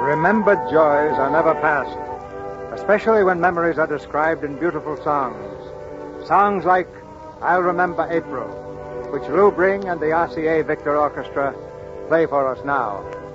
Remembered joys are never past, especially when memories are described in beautiful songs. Songs like I'll Remember April, which Lou Bring and the RCA Victor Orchestra play for us now.